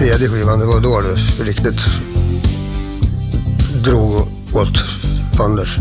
tredje skivan, det var då det riktigt drog åt Fanders.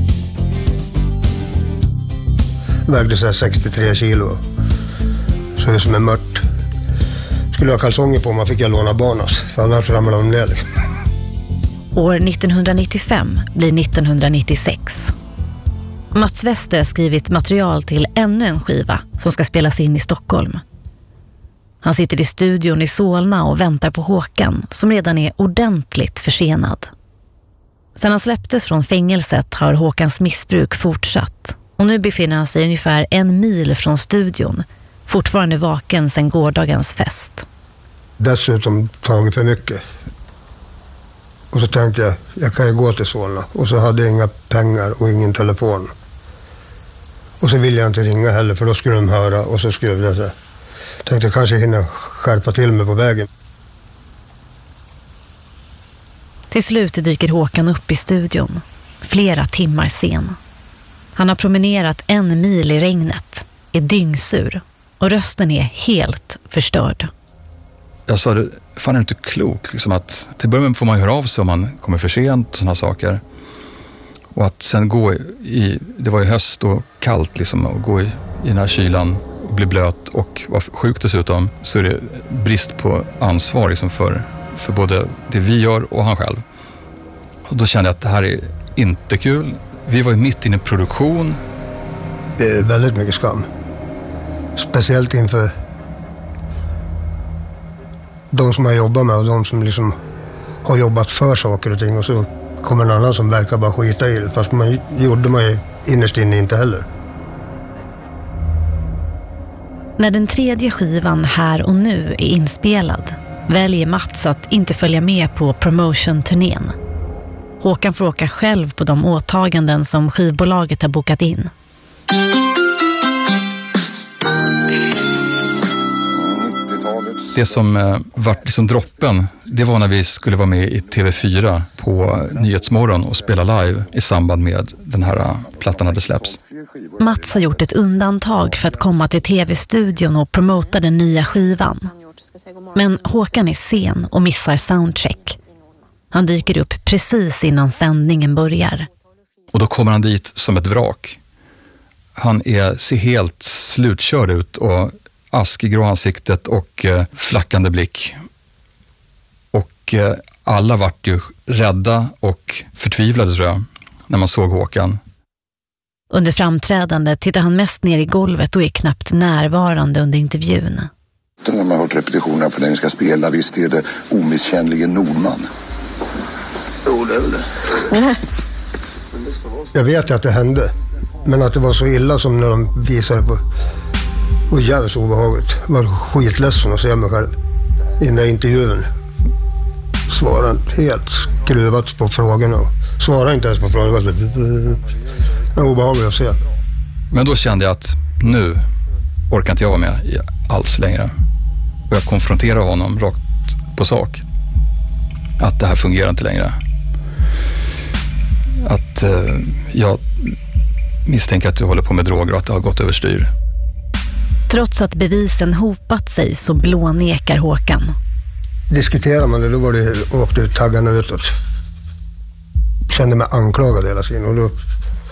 Vägde så här 63 kilo. Så det som är mört. Skulle jag ha kalsonger på, man fick jag låna Barnas. För annars ramlade de ner liksom. År 1995 blir 1996. Mats Wester har skrivit material till ännu en skiva som ska spelas in i Stockholm. Han sitter i studion i Solna och väntar på Håkan som redan är ordentligt försenad. Sedan han släpptes från fängelset har Håkans missbruk fortsatt och nu befinner han sig ungefär 1 mil från studion, fortfarande vaken sedan gårdagens fest. Dessutom tagit för mycket. Och så tänkte jag kan ju gå till Solna. Och så hade jag inga pengar och ingen telefon. Och så ville jag inte ringa heller för då skulle de höra och så skulle jag säga. Tänkte jag kanske hinna skärpa till mig på vägen. Till slut dyker Håkan upp i studion, flera timmar sen. Han har promenerat 1 mil i regnet, är dyngsur och rösten är helt förstörd. Jag sa det, fan är det inte klokt liksom att till början får man höra av sig om man kommer för sent och såna saker. Och att sen gå i, det var ju höst och kallt liksom, och gå i den här kylan och bli blöt och vara sjuk dessutom, så är det brist på ansvar liksom för både det vi gör och han själv. Och då kände jag att det här är inte kul. Vi var ju mitt inne i produktion. Det är väldigt mycket skam. Speciellt inför de som har jobbat med och de som liksom har jobbat för saker och ting. Och så kommer en annan som verkar bara skita i det. Fast man gjorde man ju innerst inne inte heller. När den 3:e skivan Här och nu är inspelad väljer Mats att inte följa med på promotion-turnén. Håkan får åka själv på de åtaganden som skivbolaget har bokat in. Det som var liksom droppen, det var när vi skulle vara med i TV4 på Nyhetsmorgon och spela live i samband med den här plattan hade släpps. Mats har gjort ett undantag för att komma till TV-studion och promota den nya skivan. Men Håkan är sen och missar soundcheck. Han dyker upp precis innan sändningen börjar. Och då kommer han dit som ett vrak. Han ser helt slutkörd ut och ask i grå ansiktet och flackande blick. Och alla vart ju rädda och förtvivlade tror jag när man såg Håkan. Under framträdande tittar han mest ner i golvet och är knappt närvarande under intervjun. När man har hört repetitionerna på den ska spela, visst är det omisskännlige Nordman. Jo, det är väl det. Jag vet att det hände. Men att det var så illa som när de visade på. Och jävligt obehagligt. Jag var skitledsen att se mig själv. I den där intervjun. Svarade helt skruvat på frågorna. Svarade inte ens på frågorna. Det var obehagligt att se. Men då kände jag att nu orkar inte jag vara med alls längre. Och jag konfronterar honom rakt på sak. Att det här fungerar inte längre. Att jag misstänker att du håller på med droger och att det har gått överstyr. Trots att bevisen hopat sig så blånekar Håkan. Diskuterar man det, då var det åkte taggarna utåt. Kände mig anklagad hela tiden. Och då,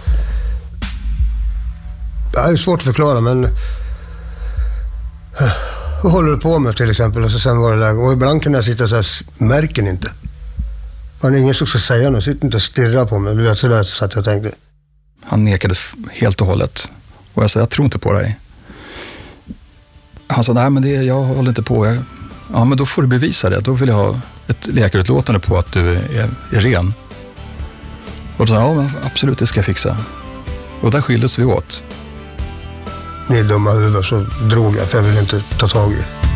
det är svårt att förklara, men vad håller du på med till exempel? Och så sen var det läge. Och ibland kan jag sitta så här, märker ni inte? Man är ingen som ska säga något, sitter inte och stirrar på mig. Du vet, så där så att jag tänkte. Han nekade helt och hållet. Och jag sa, jag tror inte på dig. Han sa, nej men jag håller inte på. Ja men då får du bevisa det. Då vill jag ha ett läkarutlåtande på att du är ren. Och då sa jag, ja men absolut, det ska jag fixa. Och där skildes vi åt. Ni är dumma huvud, så drog jag för jag ville inte ta tag i.